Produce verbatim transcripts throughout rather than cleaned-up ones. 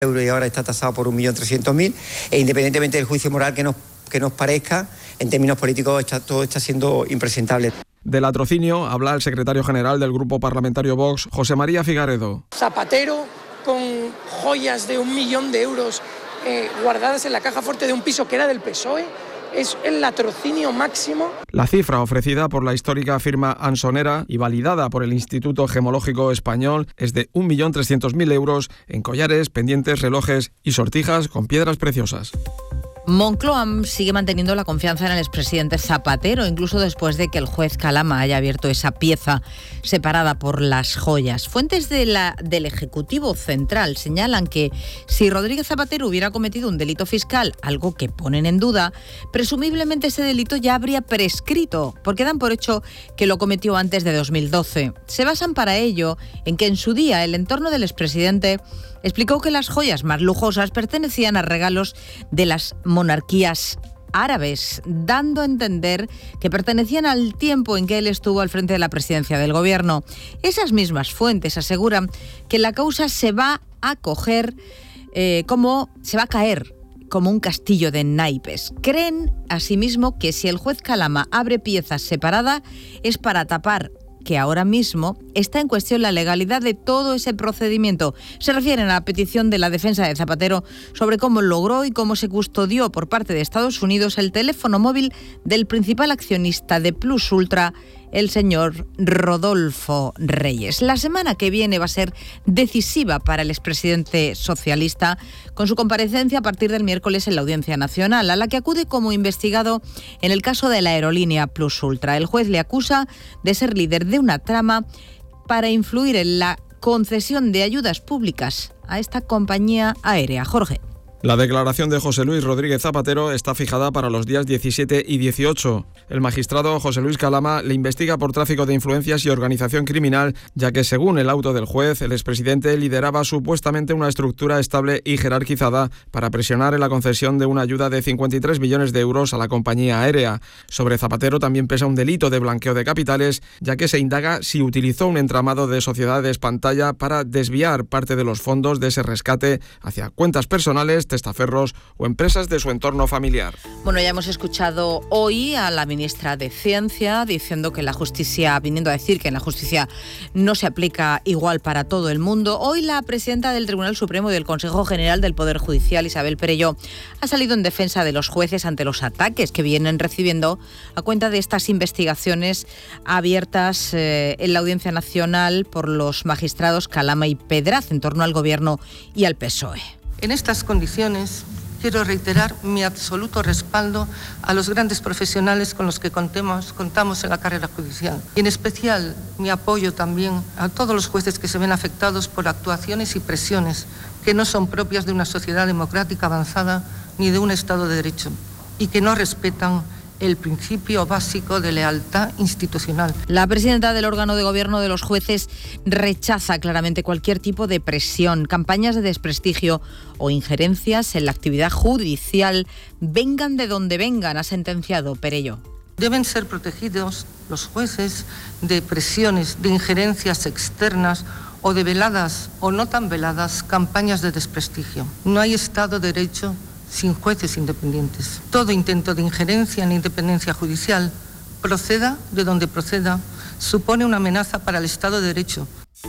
euros y ahora está tasado por un millón trescientos mil, e independientemente del juicio moral que nos, que nos parezca, en términos políticos está, todo está siendo impresentable. Del latrocinio habla el secretario general del Grupo Parlamentario Vox, José María Figaredo. Zapatero con joyas de un millón de euros eh, guardadas en la caja fuerte de un piso que era del P S O E. Es el latrocinio máximo. La cifra ofrecida por la histórica firma Ansonera y validada por el Instituto Gemológico Español es de un millón trescientos mil euros en collares, pendientes, relojes y sortijas con piedras preciosas. Moncloa sigue manteniendo la confianza en el expresidente Zapatero, incluso después de que el juez Calama haya abierto esa pieza separada por las joyas. Fuentes de la, del Ejecutivo Central señalan que si Rodríguez Zapatero hubiera cometido un delito fiscal, algo que ponen en duda, presumiblemente ese delito ya habría prescrito, porque dan por hecho que lo cometió antes de dos mil doce. Se basan para ello en que en su día el entorno del expresidente explicó que las joyas más lujosas pertenecían a regalos de las monarquías árabes, dando a entender que pertenecían al tiempo en que él estuvo al frente de la presidencia del gobierno. Esas mismas fuentes aseguran que la causa se va a coger eh, como se va a caer como un castillo de naipes. Creen asimismo que si el juez Calama abre piezas separadas es para tapar que ahora mismo está en cuestión la legalidad de todo ese procedimiento. Se refieren a la petición de la defensa de Zapatero sobre cómo logró y cómo se custodió por parte de Estados Unidos el teléfono móvil del principal accionista de Plus Ultra, el señor Rodolfo Reyes. La semana que viene va a ser decisiva para el expresidente socialista con su comparecencia a partir del miércoles en la Audiencia Nacional, a la que acude como investigado en el caso de la aerolínea Plus Ultra. El juez le acusa de ser líder de una trama para influir en la concesión de ayudas públicas a esta compañía aérea. Jorge. La declaración de José Luis Rodríguez Zapatero está fijada para los días diecisiete y dieciocho. El magistrado José Luis Calama le investiga por tráfico de influencias y organización criminal, ya que según el auto del juez, el expresidente lideraba supuestamente una estructura estable y jerarquizada para presionar en la concesión de una ayuda de cincuenta y tres millones de euros a la compañía aérea. Sobre Zapatero también pesa un delito de blanqueo de capitales, ya que se indaga si utilizó un entramado de sociedades pantalla para desviar parte de los fondos de ese rescate hacia cuentas personales, testaferros o empresas de su entorno familiar. Bueno, ya hemos escuchado hoy a la ministra de Ciencia diciendo que la justicia, viniendo a decir que en la justicia no se aplica igual para todo el mundo. Hoy la presidenta del Tribunal Supremo y del Consejo General del Poder Judicial, Isabel Perelló, ha salido en defensa de los jueces ante los ataques que vienen recibiendo a cuenta de estas investigaciones abiertas eh, en la Audiencia Nacional por los magistrados Calama y Pedraz en torno al Gobierno y al P S O E. En estas condiciones, quiero reiterar mi absoluto respaldo a los grandes profesionales con los que contemos, contamos en la carrera judicial. Y en especial mi apoyo también a todos los jueces que se ven afectados por actuaciones y presiones que no son propias de una sociedad democrática avanzada ni de un Estado de Derecho y que no respetan el principio básico de lealtad institucional. La presidenta del órgano de gobierno de los jueces rechaza claramente cualquier tipo de presión, campañas de desprestigio o injerencias en la actividad judicial, vengan de donde vengan, ha sentenciado Perelló. Deben ser protegidos los jueces de presiones, de injerencias externas o de veladas o no tan veladas campañas de desprestigio. No hay Estado de Derecho sin jueces independientes. Todo intento de injerencia en la independencia judicial, proceda de donde proceda, supone una amenaza para el Estado de Derecho.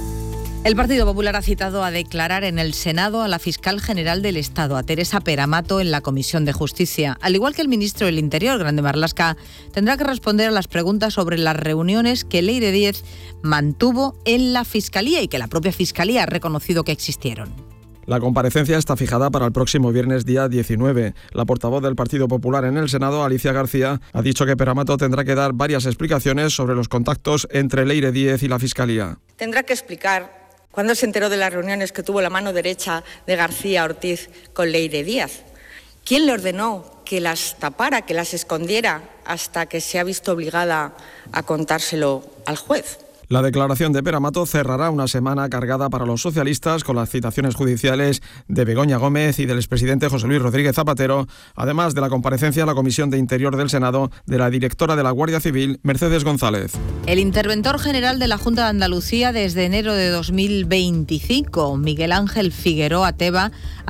El Partido Popular ha citado a declarar en el Senado a la fiscal general del Estado, a Teresa Peramato, en la Comisión de Justicia. Al igual que el ministro del Interior, Grande Marlaska, tendrá que responder a las preguntas sobre las reuniones que Leire Díez mantuvo en la Fiscalía y que la propia Fiscalía ha reconocido que existieron. La comparecencia está fijada para el próximo viernes día diecinueve. La portavoz del Partido Popular en el Senado, Alicia García, ha dicho que Peramato tendrá que dar varias explicaciones sobre los contactos entre Leire Díez y la Fiscalía. Tendrá que explicar cuándo se enteró de las reuniones que tuvo la mano derecha de García Ortiz con Leire Díez. ¿Quién le ordenó que las tapara, que las escondiera hasta que se ha visto obligada a contárselo al juez? La declaración de Pere Mato cerrará una semana cargada para los socialistas con las citaciones judiciales de Begoña Gómez y del expresidente José Luis Rodríguez Zapatero, además de la comparecencia a la Comisión de Interior del Senado de la directora de la Guardia Civil, Mercedes González. El interventor general de la Junta de Andalucía desde enero de dos mil veinticinco, Miguel Ángel Figueroa Teba, ha